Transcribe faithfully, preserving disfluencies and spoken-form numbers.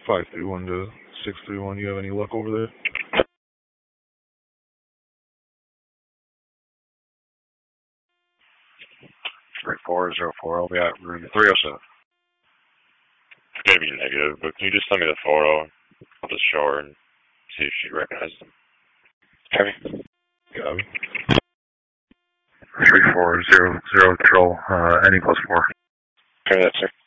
five three one to six three one, you have any luck over there? three four zero four, I'll be at room three oh seven. It's going to be negative, but can you just send me the photo? I'll just show her and see if she recognizes them. Copy. Copy. three four zero zero control, uh, any plus four. Copy that, sir.